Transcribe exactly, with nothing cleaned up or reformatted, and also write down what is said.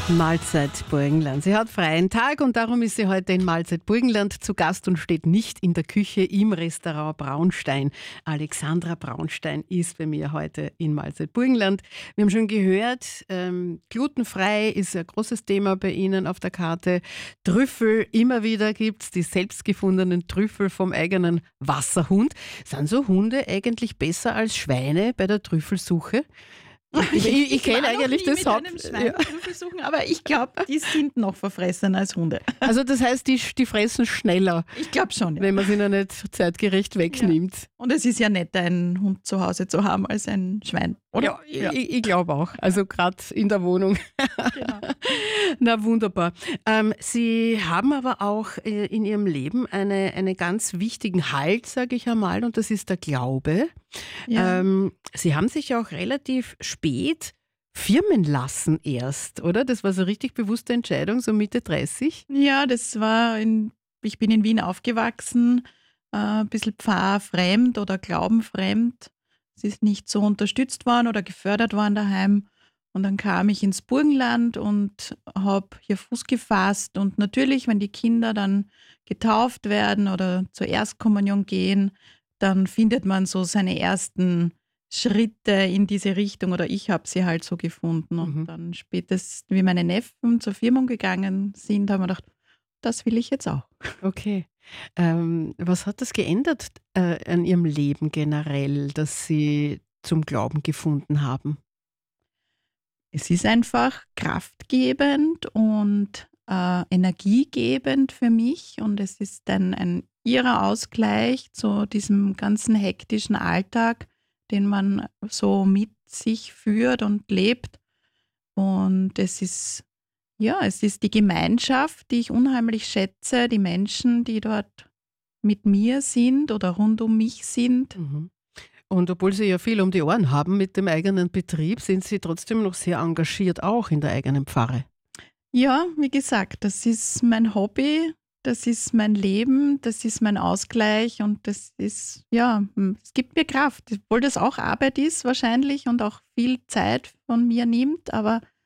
Mahlzeit Burgenland. Sie hat freien Tag und darum ist sie heute in Mahlzeit Burgenland zu Gast und steht nicht in der Küche im Restaurant Braunstein. Alexandra Braunstein ist bei mir heute in Mahlzeit Burgenland. Wir haben schon gehört, ähm, glutenfrei ist ein großes Thema bei Ihnen auf der Karte. Trüffel, immer wieder gibt es die selbstgefundenen Trüffel vom eigenen Wasserhund. Sind so Hunde eigentlich besser als Schweine bei der Trüffelsuche? Ich, ich, ich kenne eigentlich das Haupt. Ja. Suchen, aber ich glaube, die sind noch verfressener als Hunde. Also das heißt, die, die fressen schneller. Ich glaube schon, ja. Wenn man sie noch nicht zeitgerecht wegnimmt. Ja. Und es ist ja netter, einen Hund zu Hause zu haben als ein Schwein, oder? Ja, ja. ich, ich glaube auch. Also gerade in der Wohnung. Genau. Na wunderbar. Ähm, Sie haben aber auch äh, in Ihrem Leben eine, einen ganz wichtigen Halt, sage ich einmal, und das ist der Glaube. Ja. Ähm, Sie haben sich auch relativ spät firmen lassen erst, oder? Das war so eine richtig bewusste Entscheidung, so Mitte dreißig? Ja, das war, in, ich bin in Wien aufgewachsen, äh, ein bisschen pfarrfremd oder glaubenfremd. Es ist nicht so unterstützt worden oder gefördert worden daheim. Und dann kam ich ins Burgenland und habe hier Fuß gefasst. Und natürlich, wenn die Kinder dann getauft werden oder zur Erstkommunion gehen, dann findet man so seine ersten Schritte in diese Richtung, oder ich habe sie halt so gefunden. Und mhm. dann spätestens, wie meine Neffen zur Firmung gegangen sind, haben wir gedacht, das will ich jetzt auch. Okay. Ähm, was hat das geändert äh, an Ihrem Leben generell, dass Sie zum Glauben gefunden haben? Es ist einfach kraftgebend und äh, energiegebend für mich, und es ist ein, ein irrer Ausgleich zu diesem ganzen hektischen Alltag, den man so mit sich führt und lebt. Und es ist, ja, es ist die Gemeinschaft, die ich unheimlich schätze, die Menschen, die dort mit mir sind oder rund um mich sind. Mhm. Und obwohl Sie ja viel um die Ohren haben mit dem eigenen Betrieb, sind Sie trotzdem noch sehr engagiert, auch in der eigenen Pfarre. Ja, wie gesagt, das ist mein Hobby. Das ist mein Leben, das ist mein Ausgleich, und das ist, ja, es gibt mir Kraft. Obwohl das auch Arbeit ist wahrscheinlich und auch viel Zeit von mir nimmt, aber